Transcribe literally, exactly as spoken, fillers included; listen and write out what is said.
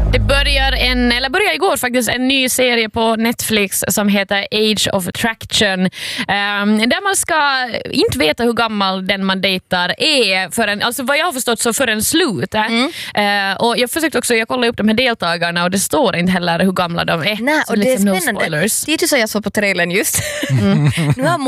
Det börjar, en, eller börjar igår faktiskt en ny serie på Netflix som heter Age of Attraction. Um, där man ska inte veta hur gammal den man dejtar är förrän, alltså vad jag har förstått så förrän slut. Mm. Uh, och jag försökte också, jag kollade upp de här deltagarna och det står inte heller hur gamla de är. Nej, och så det är liksom spännande. No spoilers. Det är ju så jag såg på trailern just. Mm. Nu har